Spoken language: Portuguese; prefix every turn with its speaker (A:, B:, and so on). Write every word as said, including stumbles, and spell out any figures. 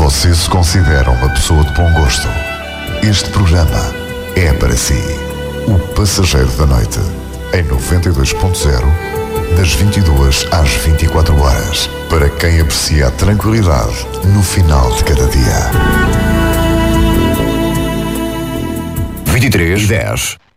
A: você se considera uma pessoa de bom gosto, este programa é para si. O Passageiro da Noite, em noventa e dois ponto zero, das vinte e duas às vinte e quatro horas, para quem aprecia a tranquilidade no final de cada dia.
B: vinte e três, dez.